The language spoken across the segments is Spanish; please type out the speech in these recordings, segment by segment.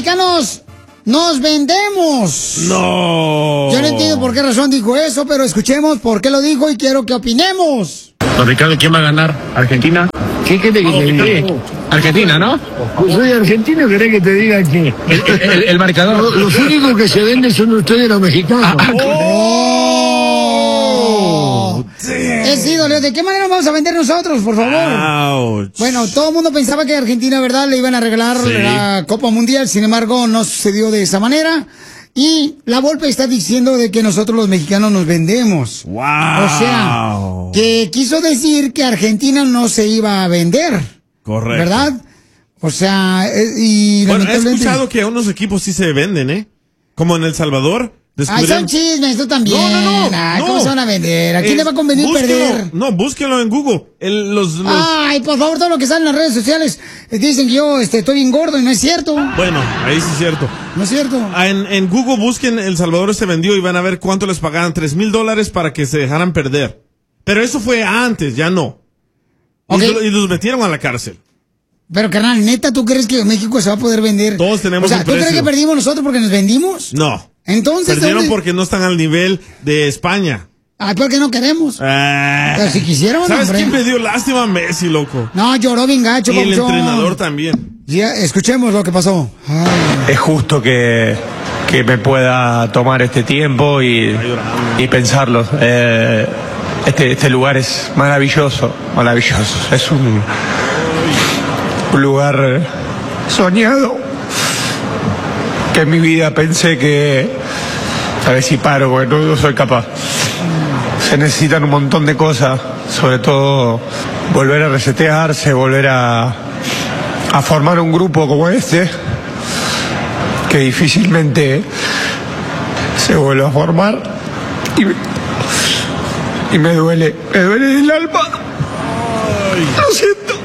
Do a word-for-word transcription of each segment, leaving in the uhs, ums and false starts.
mexicanos nos vendemos. No. Yo no entiendo por qué razón dijo eso, pero escuchemos por qué lo dijo y quiero que opinemos. Don Ricardo, ¿quién va a ganar? ¿Argentina? ¿Qué quiere que te diga? Argentina, ¿no? Pues soy argentino, ¿querés que te diga que El, el, el marcador. Los, los únicos que se venden son ustedes los mexicanos? Ah, ¡Oh! Es ídolo. ¿De qué manera vamos a vender nosotros, por favor? Ouch. Bueno, todo el mundo pensaba que Argentina, ¿verdad?, le iban a regalar Sí. la Copa Mundial. Sin embargo, no sucedió de esa manera. Y la Volpe está diciendo de que nosotros los mexicanos nos vendemos. Wow. O sea, que quiso decir que Argentina no se iba a vender. Correcto. ¿Verdad? O sea, eh, y Bueno, he lamentablemente... escuchado que unos equipos sí se venden, ¿eh? Como en El Salvador. Ay, son descubrieron- chismes, tú también. No, no, no. Ay, no. ¿cómo se van a vender? ¿A quién Eh, le va a convenir búsquelo. perder? No, búsquelo en Google. El- los, los- Ay, por favor, todo lo que sale en las redes sociales eh, dicen que yo este, estoy bien gordo y no es cierto. Bueno, ahí sí es cierto. No es cierto. Ah, En, en Google busquen El Salvador se vendió y van a ver cuánto les pagaban. Tres mil dólares para que se dejaran perder. Pero eso fue antes, ya no. Y, Ok. lo- y los metieron a la cárcel. Pero, carnal, neta, ¿tú crees que México se va a poder vender? Todos tenemos O sea, un ¿tú crees precio. que perdimos nosotros porque nos vendimos? No. Entonces, Perdieron ¿dónde- porque no están al nivel de España. Ay, ¿por qué no queremos? Ah. Pero si quisiéramos, ¿Sabes hombre. quién me dio lástima? Messi, loco. No, lloró bien gacho, Y el papuchón. entrenador también. Ya, escuchemos lo que pasó. Ay. Es justo que, que me pueda tomar este tiempo y, y pensarlo. Eh, este, este lugar es maravilloso, maravilloso. Es un, un lugar soñado que en mi vida pensé que a ver si paro, porque no, no soy capaz. Se necesitan un montón de cosas, sobre todo volver a resetearse, volver a, a formar un grupo como este, que difícilmente se vuelve a formar. Y, y me duele, me duele el alma. Lo siento.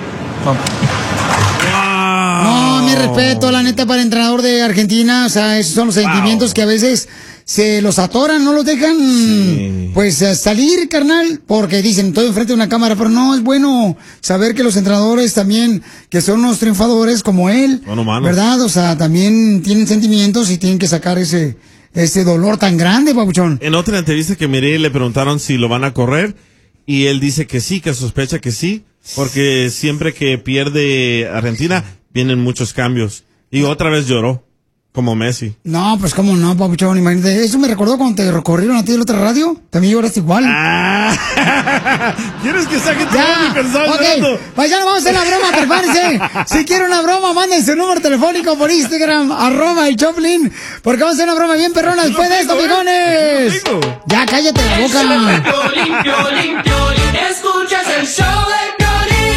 No, mi respeto, la neta, para el entrenador de Argentina. O sea, esos son los sentimientos que a veces se los atoran, no los dejan, Sí. pues, eh, salir, carnal, porque dicen, estoy enfrente de una cámara, pero no, es bueno saber que los entrenadores también, que son unos triunfadores como él, Son humanos. ¿verdad? O sea, también tienen sentimientos y tienen que sacar ese, ese dolor tan grande, papuchón. En otra entrevista que miré le preguntaron si lo van a correr y él dice que sí, que sospecha que sí, porque siempre que pierde Argentina vienen muchos cambios. Y otra vez lloró, como Messi. No, pues cómo no, papuchón, imagínate. Eso me recordó cuando te recorrieron a ti de la otra radio. También lloraste igual. Ah, ¿quieres que saque todo Ya, mi pensado ok, llorando? pues ya no vamos a hacer la broma, prepárense. Si quieren una broma, manden su número telefónico por Instagram, arroba el Choplin, porque vamos a hacer una broma bien perrona después de esto, tengo, ¿eh? pijones. Aquí lo tengo. Ya, cállate la boca. Piolín, Piolín, Piolín, escuchas el show de Piolín.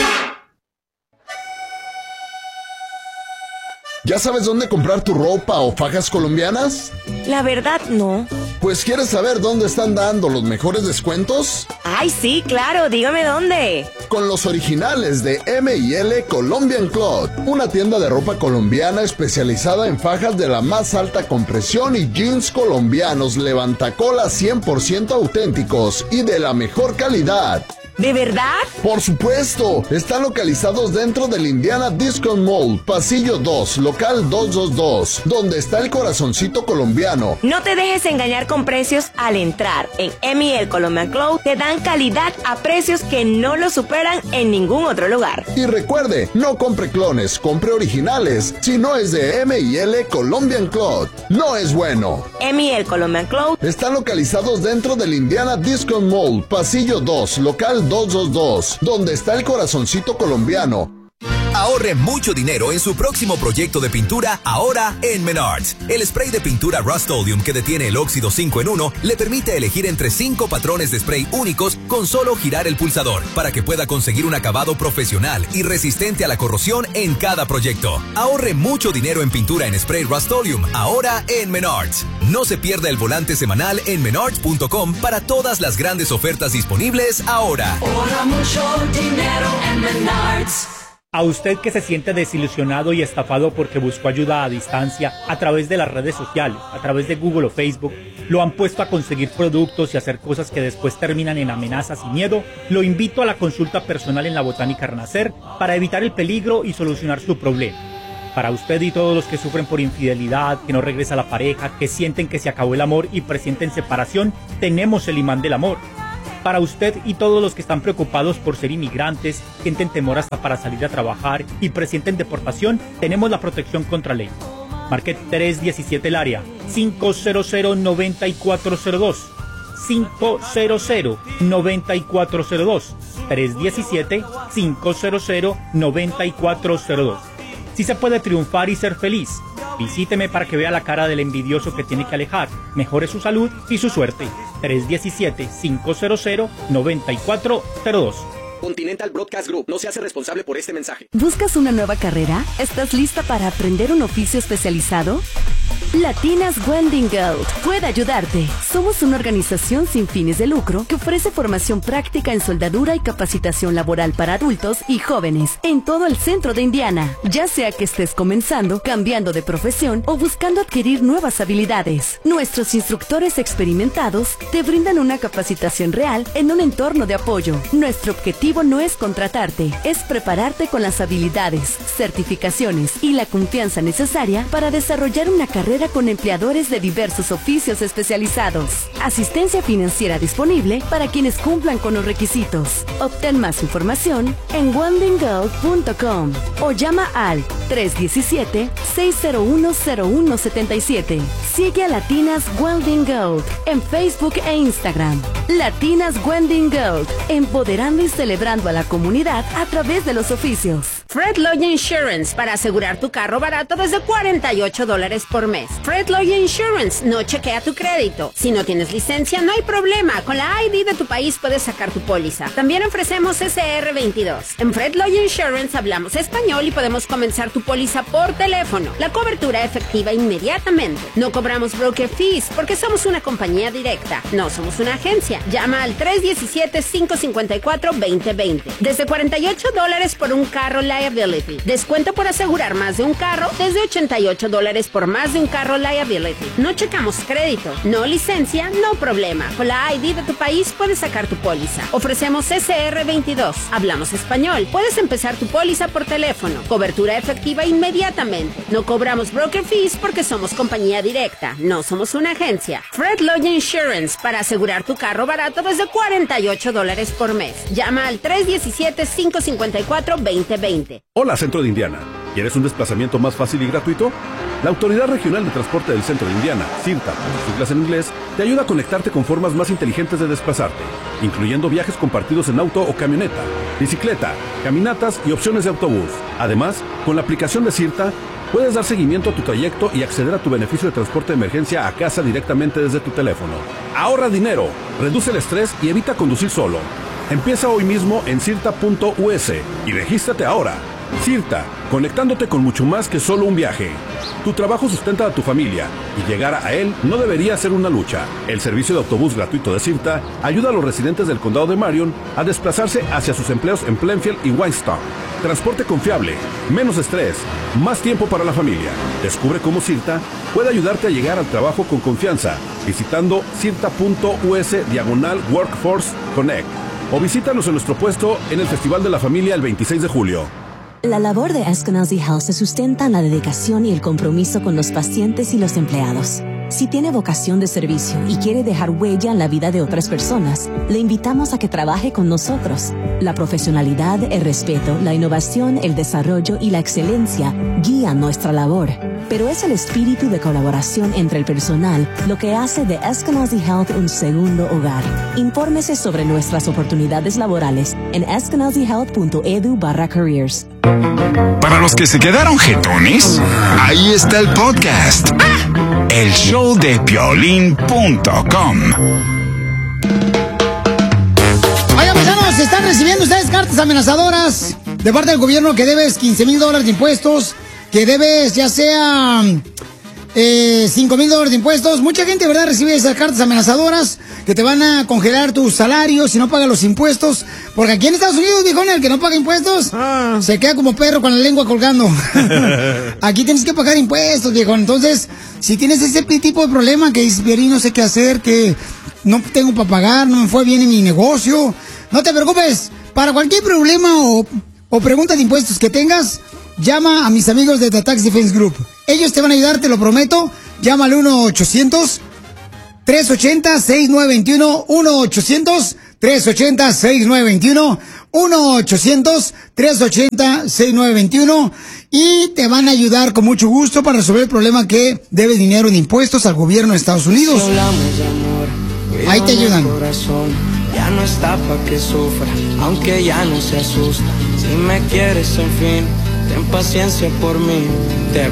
¿Ya sabes dónde comprar tu ropa o fajas colombianas? La verdad, no. Pues ¿quieres saber dónde están dando los mejores descuentos? Ay, sí, claro, dígame dónde. Con los originales de M y L Colombian Cloth, una tienda de ropa colombiana especializada en fajas de la más alta compresión y jeans colombianos levantacolas cien por ciento auténticos y de la mejor calidad. ¿De verdad? Por supuesto, están localizados dentro del Indiana Discount Mall, pasillo dos, local doscientos veintidós, donde está el corazoncito colombiano. No te dejes engañar con precios al entrar. En M y L Colombian Cloth te dan calidad a precios que no lo superan en ningún otro lugar. Y recuerde, no compre clones, compre originales. Si no es de M y L Colombian Cloth, no es bueno. M y L Colombian Cloth. Están localizados dentro del Indiana Discount Mall, pasillo dos, local doscientos veintidós, donde está el corazoncito colombiano. Ahorre mucho dinero en su próximo proyecto de pintura ahora en Menards. El spray de pintura Rust-Oleum que detiene el óxido cinco en uno le permite elegir entre cinco patrones de spray únicos con solo girar el pulsador para que pueda conseguir un acabado profesional y resistente a la corrosión en cada proyecto. Ahorre mucho dinero en pintura en spray Rust-Oleum ahora en Menards. No se pierda el volante semanal en menards punto com para todas las grandes ofertas disponibles ahora. Ahorra mucho dinero en Menards. A usted que se siente desilusionado y estafado porque buscó ayuda a distancia a través de las redes sociales, a través de Google o Facebook, lo han puesto a conseguir productos y hacer cosas que después terminan en amenazas y miedo, lo invito a la consulta personal en la Botánica Renacer para evitar el peligro y solucionar su problema. Para usted y todos los que sufren por infidelidad, que no regresa la pareja, que sienten que se acabó el amor y presienten separación, tenemos el imán del amor. Para usted y todos los que están preocupados por ser inmigrantes, sienten temor hasta para salir a trabajar y presienten deportación, tenemos la protección contra ley. Marque tres diecisiete el área, cinco cero cero, nueve cuatro cero dos, cinco cero cero, nueve cuatro cero dos, tres diecisiete, cinco cero cero, nueve cuatro cero dos. Si se puede triunfar y ser feliz, visíteme para que vea la cara del envidioso que tiene que alejar, mejore su salud y su suerte. tres diecisiete, cinco cero cero, nueve cuatro cero dos. Continental Broadcast Group no se hace responsable por este mensaje. ¿Buscas una nueva carrera? ¿Estás lista para aprender un oficio especializado? Latinas Welding Gold puede ayudarte. Somos una organización sin fines de lucro que ofrece formación práctica en soldadura y capacitación laboral para adultos y jóvenes en todo el centro de Indiana. Ya sea que estés comenzando, cambiando de profesión o buscando adquirir nuevas habilidades, nuestros instructores experimentados te brindan una capacitación real en un entorno de apoyo. Nuestro objetivo no es contratarte, es prepararte con las habilidades, certificaciones y la confianza necesaria para desarrollar una carrera con empleadores de diversos oficios especializados. Asistencia financiera disponible para quienes cumplan con los requisitos. Obtén más información en welding gold punto com o llama al tres diecisiete, seis cero uno, cero uno siete siete. Sigue a Latinas Welding Gold en Facebook e Instagram. Latinas Welding Gold, empoderando y celebrando a la comunidad a través de los oficios. Fred Lloyd Insurance, para asegurar tu carro barato desde cuarenta y ocho dólares por mes. Fred Lloyd Insurance no chequea tu crédito. Si no tienes licencia, no hay problema. Con la I D de tu país puedes sacar tu póliza. También ofrecemos S R veintidós. En Fred Lloyd Insurance hablamos español y podemos comenzar tu póliza por teléfono. La cobertura efectiva inmediatamente. No cobramos broker fees porque somos una compañía directa. No somos una agencia. Llama al tres diecisiete, cinco cinco cuatro, dos cero dos cero. Desde cuarenta y ocho dólares por un carro liability. Descuento por asegurar más de un carro desde ochenta y ocho dólares por más de un carro liability. No checamos crédito, no licencia, no problema. Con la I D de tu país puedes sacar tu póliza. Ofrecemos S R veintidós. Hablamos español. Puedes empezar tu póliza por teléfono. Cobertura efectiva inmediatamente. No cobramos broker fees porque somos compañía directa. No somos una agencia. Fred Lloyd Insurance, para asegurar tu carro barato desde cuarenta y ocho dólares por mes. Llama al tres diecisiete, cinco cinco cuatro, dos cero dos cero. Hola, Centro de Indiana. ¿Quieres un desplazamiento más fácil y gratuito? La Autoridad Regional de Transporte del Centro de Indiana, CIRTA, por sus siglas en inglés, te ayuda a conectarte con formas más inteligentes de desplazarte, incluyendo viajes compartidos en auto o camioneta, bicicleta, caminatas y opciones de autobús. Además, con la aplicación de CIRTA, puedes dar seguimiento a tu trayecto y acceder a tu beneficio de transporte de emergencia a casa directamente desde tu teléfono. Ahorra dinero, reduce el estrés y evita conducir solo. Empieza hoy mismo en cirta punto u s y regístrate ahora. CIRTA, conectándote con mucho más que solo un viaje. Tu trabajo sustenta a tu familia y llegar a él no debería ser una lucha. El servicio de autobús gratuito de CIRTA ayuda a los residentes del condado de Marion a desplazarse hacia sus empleos en Plainfield y Whitestone. Transporte confiable, menos estrés, más tiempo para la familia. Descubre cómo CIRTA puede ayudarte a llegar al trabajo con confianza visitando cirta punto u s diagonal Workforce Connect o visítanos en nuestro puesto en el Festival de la Familia el veintiséis de julio. La labor de Eskenazi Health se sustenta en la dedicación y el compromiso con los pacientes y los empleados. Si tiene vocación de servicio y quiere dejar huella en la vida de otras personas, le invitamos a que trabaje con nosotros. La profesionalidad, el respeto, la innovación, el desarrollo y la excelencia guían nuestra labor. Pero es el espíritu de colaboración entre el personal lo que hace de Eskenazi Health un segundo hogar. Infórmese sobre nuestras oportunidades laborales en eskenazi health punto e d u barra careers. Para los que se quedaron jetones, ahí está el podcast. El show de piolín punto com. Oigan, paisanos, están recibiendo ustedes cartas amenazadoras de parte del gobierno que debes quince mil dólares de impuestos, que debes ya sea eh, cinco mil dólares de impuestos. Mucha gente, ¿verdad?, recibe esas cartas amenazadoras que te van a congelar tu salario si no pagas los impuestos. Porque aquí en Estados Unidos, viejón, el que no paga impuestos ah. se queda como perro con la lengua colgando. Aquí tienes que pagar impuestos, viejón. Entonces, si tienes ese tipo de problema que dices, Piolín, no sé qué hacer, que no tengo para pagar, no me fue bien en mi negocio, no te preocupes. Para cualquier problema o, o pregunta de impuestos que tengas, llama a mis amigos de The Tax Defense Group. Ellos te van a ayudar, te lo prometo. Llama al uno ochocientos, tres ochenta, sesenta y nueve veintiuno, uno ochocientos, tres ochenta, sesenta y nueve veintiuno, uno ochocientos, tres ochenta, sesenta y nueve veintiuno, y te van a ayudar con mucho gusto para resolver el problema que debes dinero en impuestos al gobierno de Estados Unidos. Ahí te ayudan. Ya no está pa' que sufra, aunque ya no se asusta. Si me quieres, en fin, ten paciencia por mí. Te